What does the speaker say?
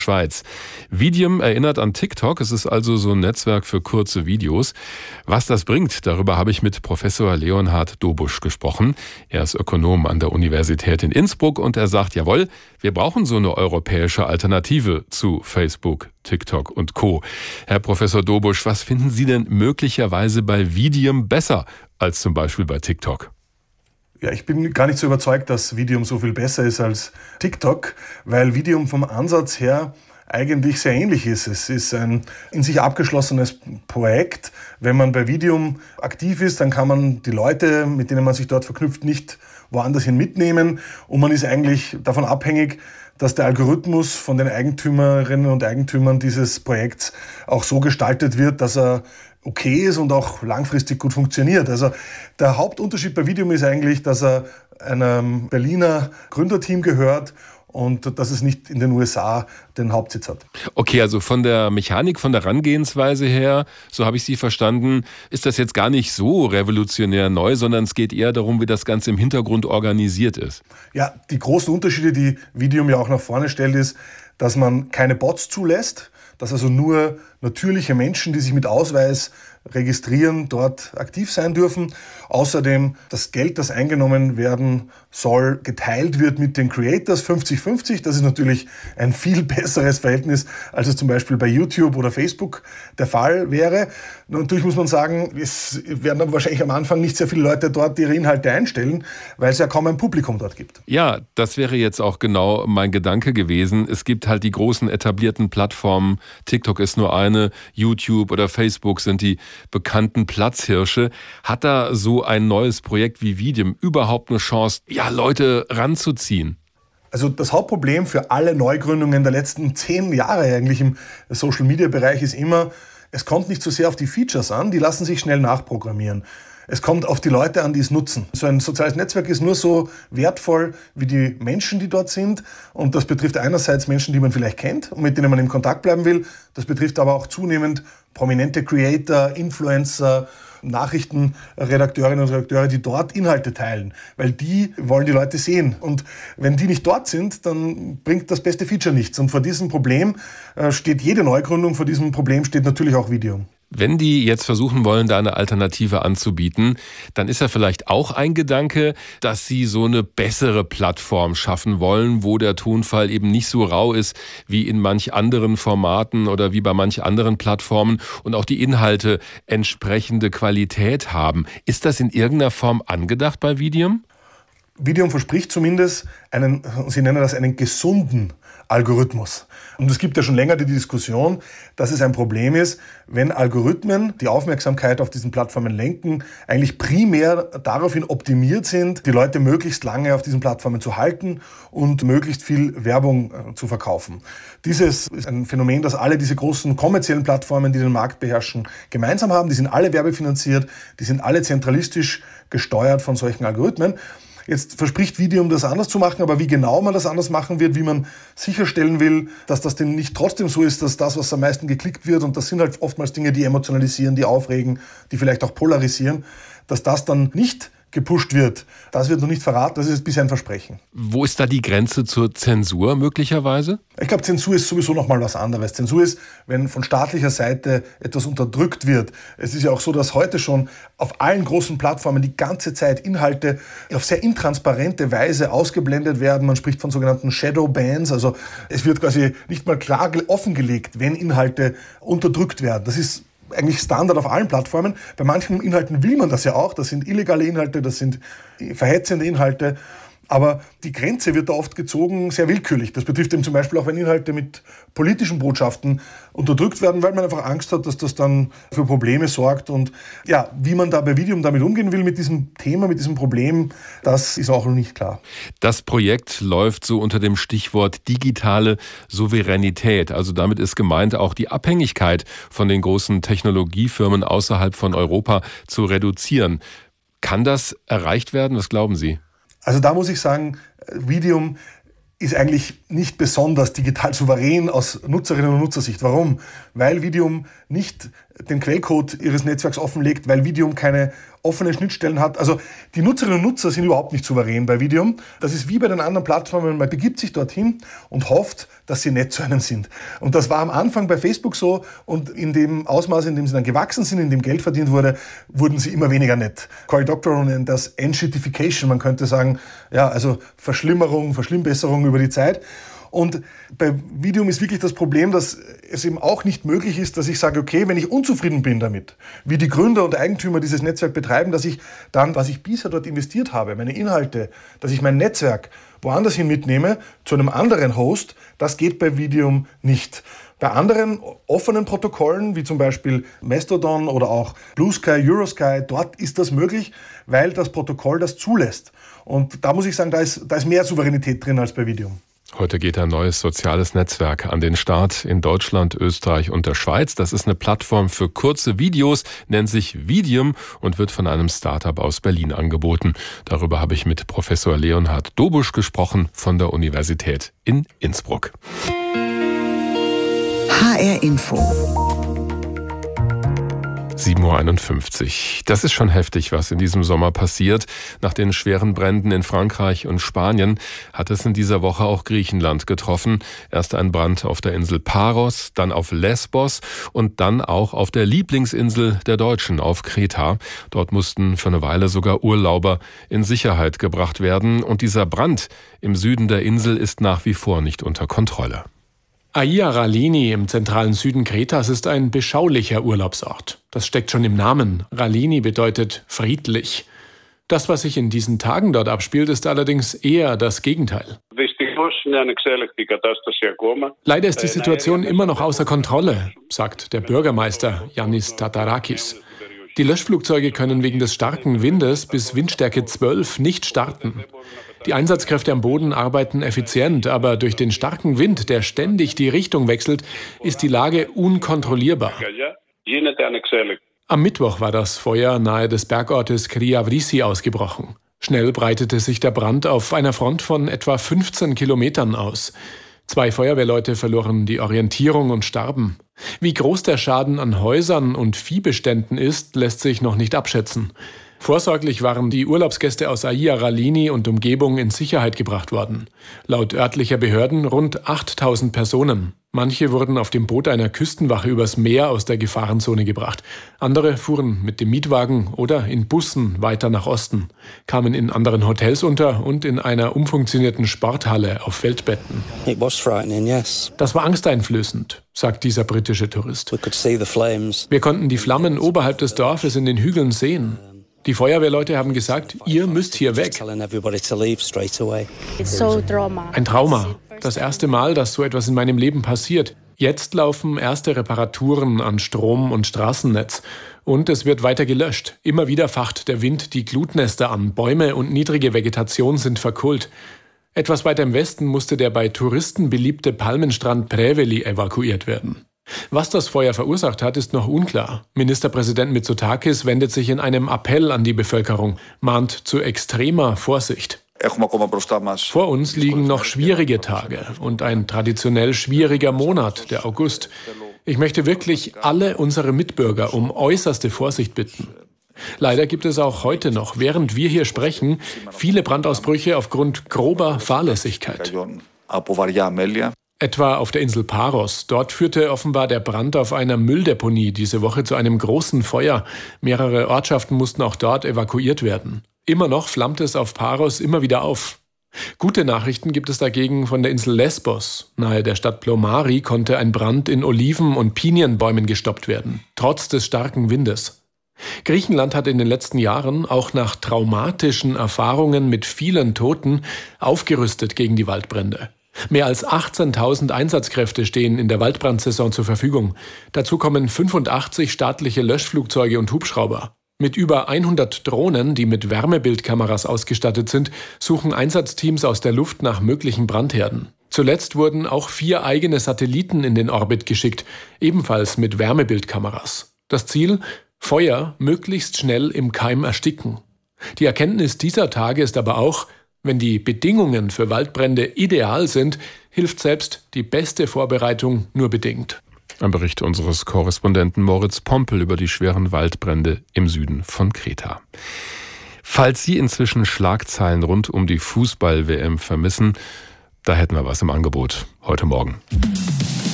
Schweiz. Vidium erinnert an TikTok. Es ist also so ein Netzwerk für kurze Videos. Was das bringt, darüber habe ich mit Professor Leonhard Dobusch gesprochen. Er ist Ökonom an der Universität in Innsbruck und er sagt, jawohl, wir brauchen so eine europäische Alternative zu Facebook, TikTok und Co. Herr Professor Dobusch, was finden Sie denn möglicherweise bei Vidium besser als zum Beispiel bei TikTok? Ja, ich bin gar nicht so überzeugt, dass Vidium so viel besser ist als TikTok, weil Vidium vom Ansatz her eigentlich sehr ähnlich ist. Es ist ein in sich abgeschlossenes Projekt. Wenn man bei Vidium aktiv ist, dann kann man die Leute, mit denen man sich dort verknüpft, nicht woanders hin mitnehmen. Und man ist eigentlich davon abhängig, dass der Algorithmus von den Eigentümerinnen und Eigentümern dieses Projekts auch so gestaltet wird, dass er okay ist und auch langfristig gut funktioniert. Also der Hauptunterschied bei Vidium ist eigentlich, dass er einem Berliner Gründerteam gehört und dass es nicht in den USA den Hauptsitz hat. Okay, also von der Mechanik, von der Herangehensweise her, so habe ich Sie verstanden, ist das jetzt gar nicht so revolutionär neu, sondern es geht eher darum, wie das Ganze im Hintergrund organisiert ist. Ja, die großen Unterschiede, die Vidium ja auch nach vorne stellt, ist, dass man keine Bots zulässt, dass also nur natürliche Menschen, die sich mit Ausweis registrieren, dort aktiv sein dürfen. Außerdem das Geld, das eingenommen werden soll, geteilt wird mit den Creators 50-50. Das ist natürlich ein viel besseres Verhältnis, als es zum Beispiel bei YouTube oder Facebook der Fall wäre. Natürlich muss man sagen, es werden aber wahrscheinlich am Anfang nicht sehr viele Leute dort ihre Inhalte einstellen, weil es ja kaum ein Publikum dort gibt. Ja, das wäre jetzt auch genau mein Gedanke gewesen. Es gibt halt die großen etablierten Plattformen. TikTok ist nur eine, YouTube oder Facebook sind die bekannten Platzhirsche. Hat da so ein neues Projekt wie Vidium überhaupt eine Chance, ja, Leute ranzuziehen? Also das Hauptproblem für alle Neugründungen der letzten 10 Jahre eigentlich im Social-Media-Bereich ist immer, es kommt nicht so sehr auf die Features an, die lassen sich schnell nachprogrammieren. Es kommt auf die Leute an, die es nutzen. So ein soziales Netzwerk ist nur so wertvoll wie die Menschen, die dort sind. Und das betrifft einerseits Menschen, die man vielleicht kennt und mit denen man in Kontakt bleiben will. Das betrifft aber auch zunehmend prominente Creator, Influencer, Nachrichtenredakteurinnen und Redakteure, die dort Inhalte teilen, weil die wollen die Leute sehen. Und wenn die nicht dort sind, dann bringt das beste Feature nichts. Und vor diesem Problem steht jede Neugründung, vor diesem Problem steht natürlich auch Vidium. Wenn die jetzt versuchen wollen, da eine Alternative anzubieten, dann ist ja vielleicht auch ein Gedanke, dass sie so eine bessere Plattform schaffen wollen, wo der Tonfall eben nicht so rau ist wie in manch anderen Formaten oder wie bei manch anderen Plattformen und auch die Inhalte entsprechende Qualität haben. Ist das in irgendeiner Form angedacht bei Vidium? Vidium verspricht zumindest sie nennen das einen gesunden Algorithmus. Und es gibt ja schon länger die Diskussion, dass es ein Problem ist, wenn Algorithmen die Aufmerksamkeit auf diesen Plattformen lenken, eigentlich primär daraufhin optimiert sind, die Leute möglichst lange auf diesen Plattformen zu halten und möglichst viel Werbung zu verkaufen. Dieses ist ein Phänomen, das alle diese großen kommerziellen Plattformen, die den Markt beherrschen, gemeinsam haben. Die sind alle werbefinanziert, die sind alle zentralistisch gesteuert von solchen Algorithmen. Jetzt verspricht Vidium, das anders zu machen, aber wie genau man das anders machen wird, wie man sicherstellen will, dass das denn nicht trotzdem so ist, dass das, was am meisten geklickt wird, und das sind halt oftmals Dinge, die emotionalisieren, die aufregen, die vielleicht auch polarisieren, dass das dann nicht gepusht wird. Das wird noch nicht verraten, das ist bisher ein Versprechen. Wo ist da die Grenze zur Zensur möglicherweise? Ich glaube, Zensur ist sowieso noch mal was anderes. Zensur ist, wenn von staatlicher Seite etwas unterdrückt wird. Es ist ja auch so, dass heute schon auf allen großen Plattformen die ganze Zeit Inhalte auf sehr intransparente Weise ausgeblendet werden. Man spricht von sogenannten Shadow Bans. Also es wird quasi nicht mal klar offengelegt, wenn Inhalte unterdrückt werden. Das ist eigentlich Standard auf allen Plattformen. Bei manchen Inhalten will man das ja auch. Das sind illegale Inhalte, das sind verhetzende Inhalte. Aber die Grenze wird da oft gezogen sehr willkürlich. Das betrifft eben zum Beispiel auch, wenn Inhalte mit politischen Botschaften unterdrückt werden, weil man einfach Angst hat, dass das dann für Probleme sorgt. Und ja, wie man da bei Vidium damit umgehen will mit diesem Thema, mit diesem Problem, das ist auch noch nicht klar. Das Projekt läuft so unter dem Stichwort digitale Souveränität. Also damit ist gemeint, auch die Abhängigkeit von den großen Technologiefirmen außerhalb von Europa zu reduzieren. Kann das erreicht werden? Was glauben Sie? Also da muss ich sagen, Vidium ist eigentlich nicht besonders digital souverän aus Nutzerinnen und Nutzersicht. Warum? Weil Vidium nicht den Quellcode ihres Netzwerks offenlegt, weil Vidium keine offene Schnittstellen hat. Also die Nutzerinnen und Nutzer sind überhaupt nicht souverän bei Videum. Das ist wie bei den anderen Plattformen, man begibt sich dorthin und hofft, dass sie nett zu einem sind. Und das war am Anfang bei Facebook so und in dem Ausmaß, in dem sie dann gewachsen sind, in dem Geld verdient wurde, wurden sie immer weniger nett. Cory Doctorow nennt das Enshittification, man könnte sagen, ja, also Verschlimmbesserung über die Zeit. Und bei Videum ist wirklich das Problem, dass es eben auch nicht möglich ist, dass ich sage, okay, wenn ich unzufrieden bin damit, wie die Gründer und Eigentümer dieses Netzwerk betreiben, dass ich dann, was ich bisher dort investiert habe, meine Inhalte, dass ich mein Netzwerk woanders hin mitnehme, zu einem anderen Host, das geht bei Videum nicht. Bei anderen offenen Protokollen, wie zum Beispiel Mastodon oder auch Blue Sky, Eurosky, dort ist das möglich, weil das Protokoll das zulässt. Und da muss ich sagen, da ist mehr Souveränität drin als bei Videum. Heute geht ein neues soziales Netzwerk an den Start in Deutschland, Österreich und der Schweiz. Das ist eine Plattform für kurze Videos, nennt sich Videum und wird von einem Startup aus Berlin angeboten. Darüber habe ich mit Professor Leonhard Dobusch gesprochen von der Universität in Innsbruck. HR Info. 7:51 Uhr. Das ist schon heftig, was in diesem Sommer passiert. Nach den schweren Bränden in Frankreich und Spanien hat es in dieser Woche auch Griechenland getroffen. Erst ein Brand auf der Insel Paros, dann auf Lesbos und dann auch auf der Lieblingsinsel der Deutschen, auf Kreta. Dort mussten für eine Weile sogar Urlauber in Sicherheit gebracht werden. Und dieser Brand im Süden der Insel ist nach wie vor nicht unter Kontrolle. Aia Ralini im zentralen Süden Kretas ist ein beschaulicher Urlaubsort. Das steckt schon im Namen. Ralini bedeutet friedlich. Das, was sich in diesen Tagen dort abspielt, ist allerdings eher das Gegenteil. Leider ist die Situation immer noch außer Kontrolle, sagt der Bürgermeister Yannis Tatarakis. Die Löschflugzeuge können wegen des starken Windes bis Windstärke 12 nicht starten. Die Einsatzkräfte am Boden arbeiten effizient, aber durch den starken Wind, der ständig die Richtung wechselt, ist die Lage unkontrollierbar. Am Mittwoch war das Feuer nahe des Bergortes Kriavrisi ausgebrochen. Schnell breitete sich der Brand auf einer Front von etwa 15 Kilometern aus. 2 Feuerwehrleute verloren die Orientierung und starben. Wie groß der Schaden an Häusern und Viehbeständen ist, lässt sich noch nicht abschätzen. Vorsorglich waren die Urlaubsgäste aus Aia Ralini und Umgebung in Sicherheit gebracht worden. Laut örtlicher Behörden rund 8000 Personen. Manche wurden auf dem Boot einer Küstenwache übers Meer aus der Gefahrenzone gebracht. Andere fuhren mit dem Mietwagen oder in Bussen weiter nach Osten, kamen in anderen Hotels unter und in einer umfunktionierten Sporthalle auf Feldbetten. Das war angsteinflößend, sagt dieser britische Tourist. Wir konnten die Flammen oberhalb des Dorfes in den Hügeln sehen. Die Feuerwehrleute haben gesagt, ihr müsst hier weg. Ein Trauma. Das erste Mal, dass so etwas in meinem Leben passiert. Jetzt laufen erste Reparaturen an Strom- und Straßennetz. Und es wird weiter gelöscht. Immer wieder facht der Wind die Glutnester an. Bäume und niedrige Vegetation sind verkohlt. Etwas weiter im Westen musste der bei Touristen beliebte Palmenstrand Preveli evakuiert werden. Was das Feuer verursacht hat, ist noch unklar. Ministerpräsident Mitsotakis wendet sich in einem Appell an die Bevölkerung, mahnt zu extremer Vorsicht. Vor uns liegen noch schwierige Tage und ein traditionell schwieriger Monat, der August. Ich möchte wirklich alle unsere Mitbürger um äußerste Vorsicht bitten. Leider gibt es auch heute noch, während wir hier sprechen, viele Brandausbrüche aufgrund grober Fahrlässigkeit. Etwa auf der Insel Paros. Dort führte offenbar der Brand auf einer Mülldeponie diese Woche zu einem großen Feuer. Mehrere Ortschaften mussten auch dort evakuiert werden. Immer noch flammt es auf Paros immer wieder auf. Gute Nachrichten gibt es dagegen von der Insel Lesbos. Nahe der Stadt Plomari konnte ein Brand in Oliven- und Pinienbäumen gestoppt werden, trotz des starken Windes. Griechenland hat in den letzten Jahren, auch nach traumatischen Erfahrungen mit vielen Toten, aufgerüstet gegen die Waldbrände. Mehr als 18.000 Einsatzkräfte stehen in der Waldbrandsaison zur Verfügung. Dazu kommen 85 staatliche Löschflugzeuge und Hubschrauber. Mit über 100 Drohnen, die mit Wärmebildkameras ausgestattet sind, suchen Einsatzteams aus der Luft nach möglichen Brandherden. Zuletzt wurden auch 4 eigene Satelliten in den Orbit geschickt, ebenfalls mit Wärmebildkameras. Das Ziel? Feuer möglichst schnell im Keim ersticken. Die Erkenntnis dieser Tage ist aber auch, wenn die Bedingungen für Waldbrände ideal sind, hilft selbst die beste Vorbereitung nur bedingt. Ein Bericht unseres Korrespondenten Moritz Pompel über die schweren Waldbrände im Süden von Kreta. Falls Sie inzwischen Schlagzeilen rund um die Fußball-WM vermissen, da hätten wir was im Angebot heute Morgen.